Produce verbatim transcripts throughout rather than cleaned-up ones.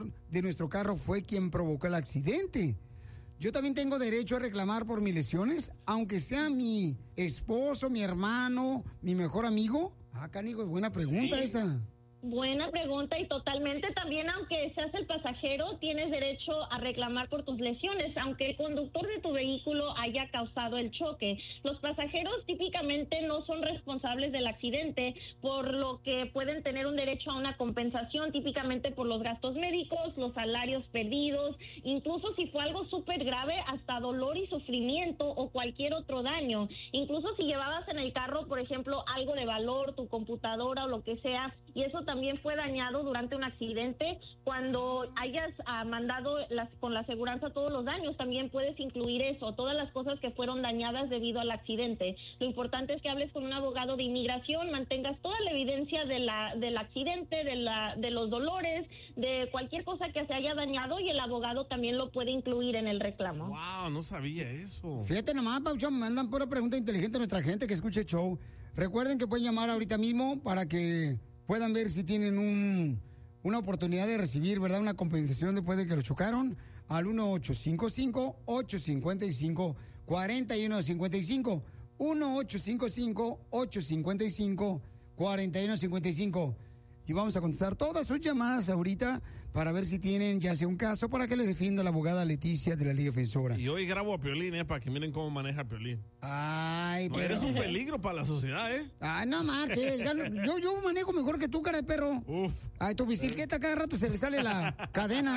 de nuestro carro fue quien provocó el accidente. Yo también tengo derecho a reclamar por mis lesiones, aunque sea mi esposo, mi hermano, mi mejor amigo. Ah, canijo, es buena pregunta sí. esa. Buena pregunta y totalmente también, aunque seas el pasajero, tienes derecho a reclamar por tus lesiones, aunque el conductor de tu vehículo haya causado el choque. Los pasajeros típicamente no son responsables del accidente, por lo que pueden tener un derecho a una compensación, típicamente por los gastos médicos, los salarios perdidos, incluso si fue algo súper grave, hasta dolor y sufrimiento o cualquier otro daño. Incluso si llevabas en el carro, por ejemplo, algo de valor, tu computadora o lo que sea, y eso también fue dañado durante un accidente, cuando hayas uh, mandado las, con la aseguranza todos los daños, también puedes incluir eso, todas las cosas que fueron dañadas debido al accidente. Lo importante es que hables con un abogado de inmigración, mantengas toda la evidencia de la, del accidente, de, la, de los dolores, de cualquier cosa que se haya dañado, y el abogado también lo puede incluir en el reclamo. Wow, no sabía eso. Fíjate nomás, Pauchón, mandan pura pregunta inteligente a nuestra gente que escuche el show. Recuerden que pueden llamar ahorita mismo para que puedan ver si tienen un, una oportunidad de recibir, ¿verdad?, una compensación después de que lo chocaron, al uno ocho cinco cinco, ocho cinco cinco, cuatro uno cinco cinco, uno ocho cinco cinco, ocho cinco cinco, cuatro uno cinco cinco. Y vamos a contestar todas sus llamadas ahorita para ver si tienen ya sea un caso para que les defienda la abogada Leticia de la Liga Defensora. Y hoy grabo a Piolín, ¿eh? Para que miren cómo maneja Piolín. Ay, no, pero... eres un peligro para la sociedad, ¿eh? Ay, no marches. Yo, yo manejo mejor que tú, cara de perro. Uf. Ay, tu bicicleta cada rato se le sale la cadena.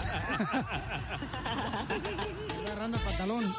Agarrando el pantalón.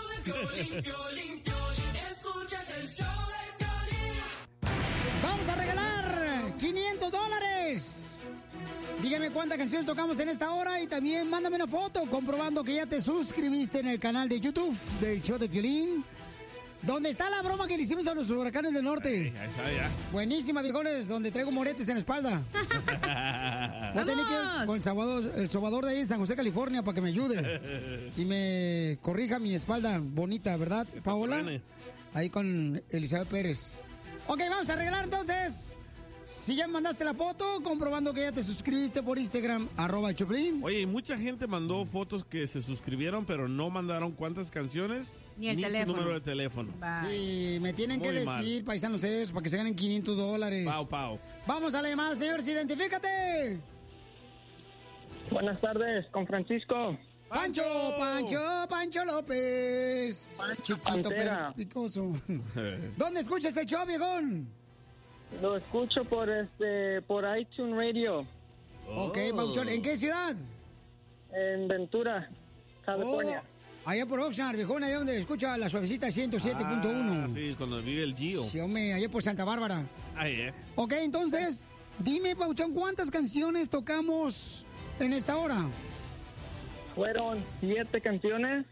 Vamos a regalar quinientos dólares. Dígame cuántas canciones tocamos en esta hora y también mándame una foto comprobando que ya te suscribiste en el canal de YouTube del show de Piolín. ¿Dónde está la broma que le hicimos a los huracanes del norte? Ahí, ahí está ya. Buenísima, viejones, donde traigo moretes en la espalda. Voy a tener que ir con el sobador, el sobador de ahí en San José, California, para que me ayude y me corrija mi espalda bonita, ¿verdad, Paola? Ahí con Elizabeth Pérez. Ok, vamos a regalar entonces. Si ya mandaste la foto, comprobando que ya te suscribiste por Instagram, arroba el Choplin. Oye, y mucha gente mandó fotos que se suscribieron, pero no mandaron cuántas canciones, ni, el ni teléfono. su número de teléfono. Bye. Sí, me tienen Muy que decir, mal. paisanos, eso, para que se ganen quinientos dólares. Pau, pau. Vamos a la llamada, señores, identifícate. Buenas tardes, con Francisco. Pancho, Pancho, Pancho López. Pancho Chiquito Pantera. pero picoso. ¿Dónde escuchas el show, viejón? Lo escucho por este por iTunes Radio. Ok, Oh. Pauchón, ¿en qué ciudad? En Ventura, California. Oh, allá por Oxnard, viejón, allá donde escucha la suavecita ciento siete punto uno. Ah, sí, cuando vive el Gio. Sí, hombre, allá por Santa Bárbara. Ahí, eh. Ok, entonces, dime, Pauchón, ¿cuántas canciones tocamos en esta hora? Fueron siete canciones.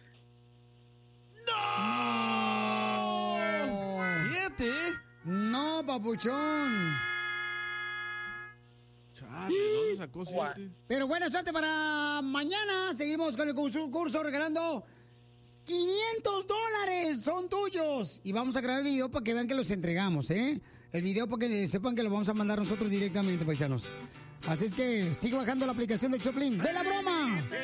¡No! ¿Siete? No, papuchón. Chale, ¿dónde sacó siete? Pero buena suerte para mañana. Seguimos con el concurso regalando quinientos dólares. Son tuyos. Y vamos a grabar el video para que vean que los entregamos, ¿eh? El video para que sepan que lo vamos a mandar nosotros directamente, paisanos. Así es que sigue bajando la aplicación de Choplin. ¡De la broma!